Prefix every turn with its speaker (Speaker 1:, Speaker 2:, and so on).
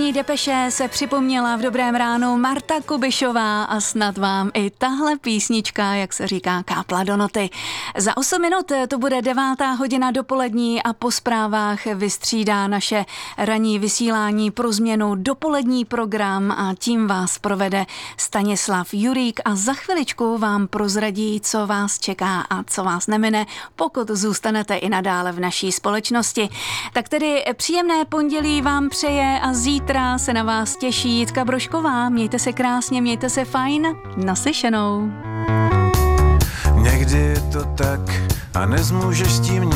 Speaker 1: písní Depeše se připomněla v Dobrém ránu Marta Kubišová a snad vám i tahle písnička, jak se říká, kápla do noty. Za 8 minut to bude 9. hodina dopolední a po zprávách vystřídá naše ranní vysílání pro změnu dopolední program a tím vás provede Stanislav Jurík a za chviličku vám prozradí, co vás čeká a co vás nemine, pokud zůstanete i nadále v naší společnosti. Tak tedy příjemné pondělí vám přeje a zítra se na vás těší Jitka Brožková. Mějte se krásně, mějte se fajn. Naslyšenou.
Speaker 2: Někdy je to tak a nezmůžeš s tím